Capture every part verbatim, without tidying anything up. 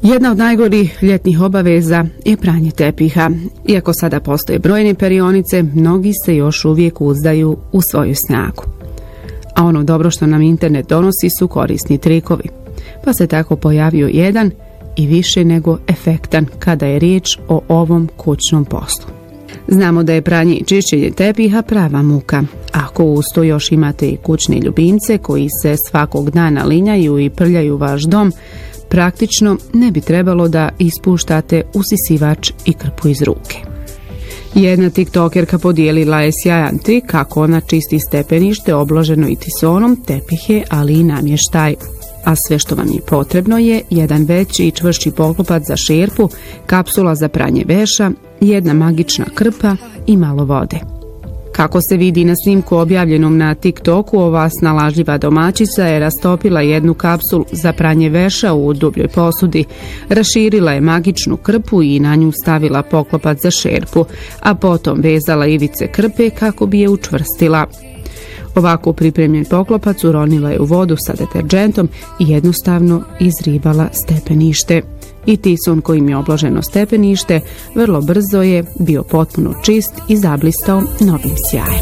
Jedna od najgorih ljetnih obaveza je pranje tepiha. Iako sada postoje brojne perionice, mnogi se još uvijek uzdaju u svoju snagu. A ono dobro što nam internet donosi su korisni trikovi. Pa se tako pojavio jedan i više nego efektan kada je riječ o ovom kućnom poslu. Znamo da je pranje i čišćenje tepiha prava muka. Ako uz to još imate i kućne ljubimce koji se svakog dana linjaju i prljaju vaš dom, praktično ne bi trebalo da ispuštate usisivač i krpu iz ruke. Jedna tiktokerka podijelila je sjajan trik kako ona čisti stepenište obloženo i tisonom, tepihe, ali i namještaj. A sve što vam je potrebno je jedan veći i čvršći poklopac za šerpu, kapsula za pranje veša, jedna magična krpa i malo vode. Kako se vidi na snimku objavljenom na TikToku, ova snalažljiva domaćica je rastopila jednu kapsulu za pranje veša u dubljoj posudi, raširila je magičnu krpu i na nju stavila poklopac za šerpu, a potom vezala ivice krpe kako bi je učvrstila. Ovako pripremljen poklopac uronila je u vodu sa deterđentom i jednostavno izribala stepenište. I tison kojim je obloženo stepenište vrlo brzo je bio potpuno čist i zablistao novim sjajem.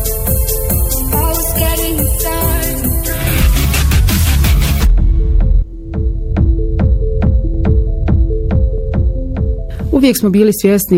Uvijek smo bili svjesni